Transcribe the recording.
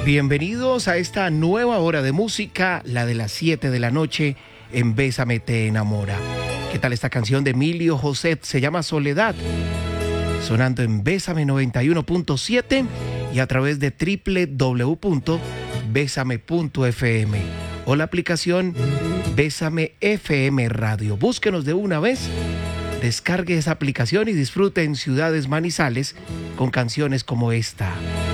Bienvenidos a esta nueva hora de música, la de las 7 de la noche en Bésame te enamora. ¿Qué tal esta canción de Emilio José? Se llama Soledad, sonando en Bésame 91.7 y a través de www.besame.fm o la aplicación Bésame FM Radio. Búsquenos de una vez, descargue esa aplicación y disfrute en Ciudades Manizales con canciones como esta.